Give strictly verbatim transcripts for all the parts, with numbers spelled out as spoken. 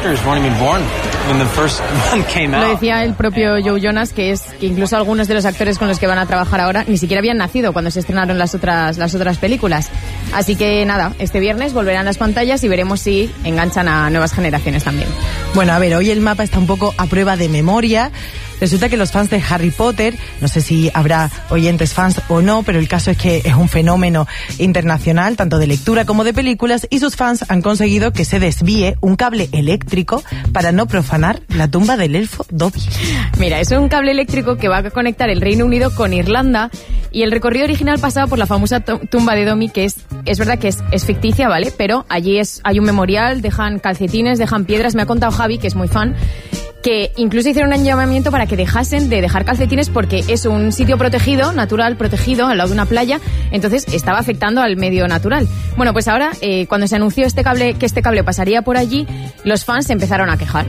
actors weren't even born when the first one came out. Lo decía el propio Joe Jonas, que es que incluso algunos de los actores con los que van a trabajar ahora ni siquiera habían nacido cuando se estrenaron las otras las otras películas. Así que nada, este viernes volverán las pantallas y veremos si enganchan a nuevas generaciones también. Bueno, a ver, hoy el mapa está un poco a prueba de memoria. Resulta que los fans de Harry Potter, no sé si habrá oyentes fans o no, pero el caso es que es un fenómeno internacional, tanto de lectura como de películas, y sus fans han conseguido que se desvíe un cable eléctrico para no profanar la tumba del elfo Dobby. Mira, es un cable eléctrico que va a conectar el Reino Unido con Irlanda, y el recorrido original pasaba por la famosa tumba de Dobby, que es, es verdad que es, es ficticia, ¿vale? Pero allí es, hay un memorial, dejan calcetines, dejan piedras. Me ha contado Javi, que es muy fan, que incluso hicieron un llamamiento para que dejasen de dejar calcetines porque es un sitio protegido, natural, protegido, al lado de una playa, entonces estaba afectando al medio natural. Bueno, pues ahora, eh, cuando se anunció este cable, que este cable pasaría por allí, los fans se empezaron a quejar.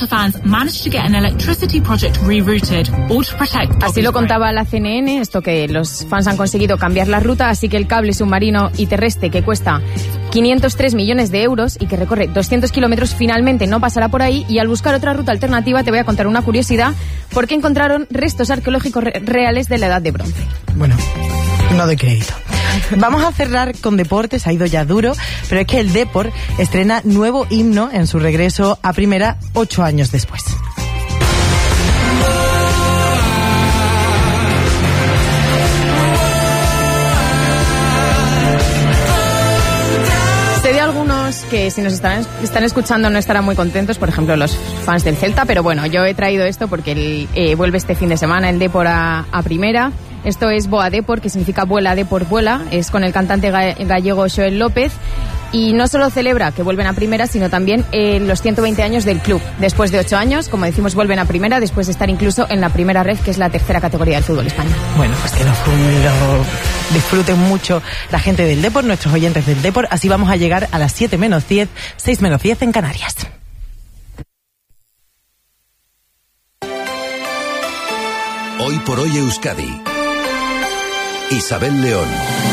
Así lo contaba la C N N, esto que los fans han conseguido cambiar la ruta, así que el cable submarino y terrestre, que cuesta quinientos tres millones de euros y que recorre doscientos kilómetros, finalmente no pasará por ahí. Y al buscar otra ruta alternativa te voy a contar una curiosidad, porque encontraron restos arqueológicos re- reales de la Edad de Bronce. Bueno, no doy crédito. Vamos a cerrar con deportes, ha ido ya duro, pero es que el Depor estrena nuevo himno en su regreso a primera ocho años después. Sé de algunos que si nos están, están escuchando no estarán muy contentos, por ejemplo los fans del Celta, pero bueno, yo he traído esto porque el, eh, vuelve este fin de semana el Depor a, a primera. Esto es Boa Depor, que significa vuela Depor vuela, es con el cantante ga- gallego Xoel López, y no solo celebra que vuelven a primera, sino también eh, los ciento veinte años del club. Después de ocho años, como decimos, vuelven a primera, después de estar incluso en la primera red, que es la tercera categoría del fútbol español. Bueno, pues que lo, lo disfruten mucho la gente del Depor, nuestros oyentes del Depor. Así vamos a llegar a las siete menos diez, seis menos diez en Canarias. Hoy por hoy Euskadi. Isabel León.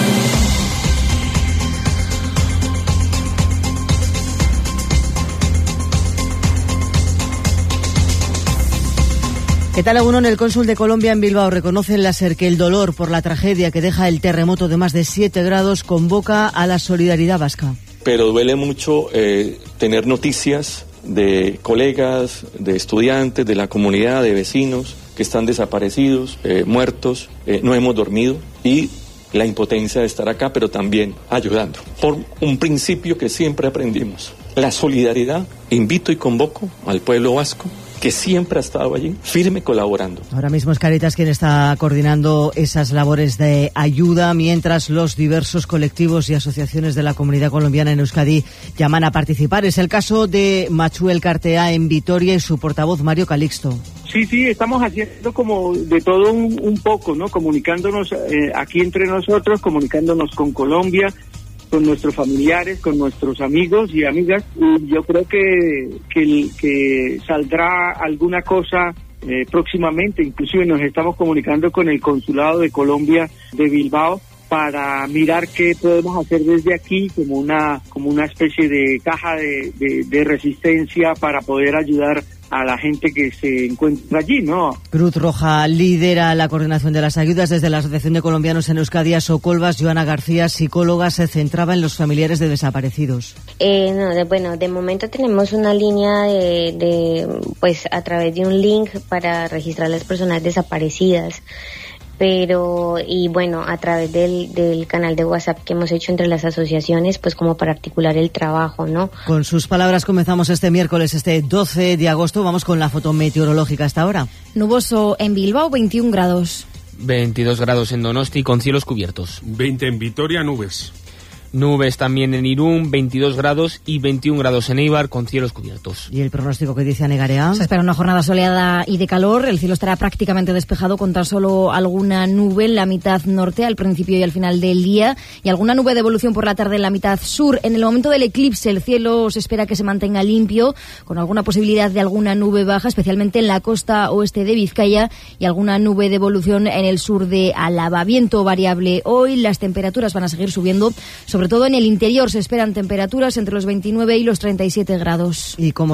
¿Qué tal, Egunon? El cónsul de Colombia en Bilbao reconoce en la SER que el dolor por la tragedia que deja el terremoto de más de siete grados convoca a la solidaridad vasca. Pero duele mucho eh, tener noticias de colegas, de estudiantes, de la comunidad, de vecinos que están desaparecidos, eh, muertos, eh, no hemos dormido, y la impotencia de estar acá, pero también ayudando. Por un principio que siempre aprendimos, la solidaridad. Invito y convoco al pueblo vasco, que siempre ha estado allí, firme, colaborando. Ahora mismo es Cáritas quien está coordinando esas labores de ayuda, mientras los diversos colectivos y asociaciones de la comunidad colombiana en Euskadi llaman a participar. Es el caso de Machu Elkartea en Vitoria y su portavoz Mario Calixto. Sí, sí, estamos haciendo como de todo un, un poco, ¿no? Comunicándonos eh, aquí entre nosotros, comunicándonos con Colombia, con nuestros familiares, con nuestros amigos y amigas. Y yo creo que, que, que saldrá alguna cosa eh, próximamente. Inclusive nos estamos comunicando con el Consulado de Colombia de Bilbao para mirar qué podemos hacer desde aquí como una como una especie de caja de, de, de resistencia para poder ayudar a la gente que se encuentra allí, ¿no? Cruz Roja lidera la coordinación de las ayudas. Desde la Asociación de Colombianos en Euskadi, Socolvas, Joana García, psicóloga, se centraba en los familiares de desaparecidos. Eh, no, de, bueno, de momento tenemos una línea de, de, pues, a través de un link para registrar las personas desaparecidas. Pero, y bueno, a través del, del canal de WhatsApp que hemos hecho entre las asociaciones, pues como para articular el trabajo, ¿no? Con sus palabras comenzamos este miércoles, este doce de agosto. Vamos con la foto meteorológica hasta ahora. Nuboso en Bilbao, veintiún grados. veintidós grados en Donosti con cielos cubiertos. veinte en Vitoria, nubes. Nubes también en Irún, veintidós grados, y veintiún grados en Eibar con cielos cubiertos. ¿Y el pronóstico que dice Anegarea? Se espera una jornada soleada y de calor. El cielo estará prácticamente despejado con tan solo alguna nube en la mitad norte al principio y al final del día, y alguna nube de evolución por la tarde en la mitad sur. En el momento del eclipse el cielo se espera que se mantenga limpio, con alguna posibilidad de alguna nube baja, especialmente en la costa oeste de Vizcaya, y alguna nube de evolución en el sur de Álava. Viento variable hoy, las temperaturas van a seguir subiendo, sobre Sobre todo en el interior se esperan temperaturas entre los veintinueve y los treinta y siete grados. Y como